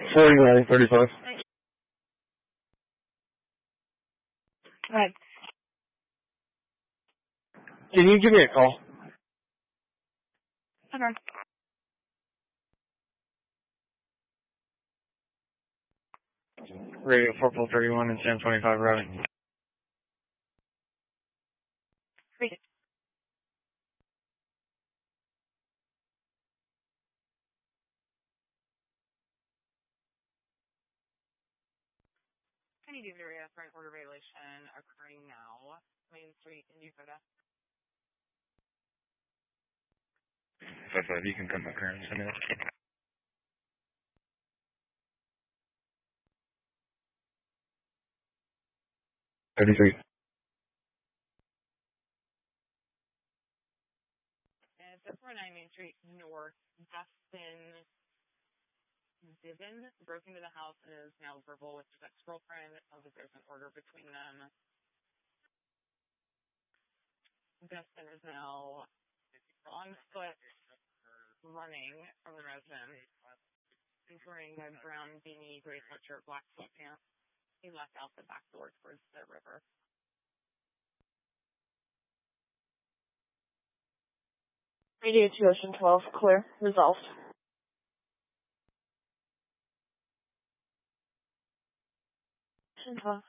4935. Right. Can you give me a call? Okay. Radio 4431 and Sam 25 routing. Great. Can you do the area for an order violation occurring now? Main Street in Dakota. You can come up here and send it. 33. And it's at 49 Main Street North. Dustin Divin broke into the house and is now verbal with his ex-girlfriend. There's an order between them. Dustin is now on foot running from the residence. He's wearing a brown beanie, gray sweatshirt, black sweatpants. He left out the back door towards the river. Radio 2 Ocean 12, clear, resolved. Ocean 12.